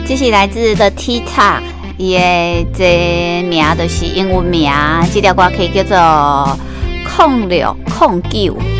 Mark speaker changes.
Speaker 1: 这是来自的 TikTok， 伊的这名就是英文名，这条歌可以叫做0609。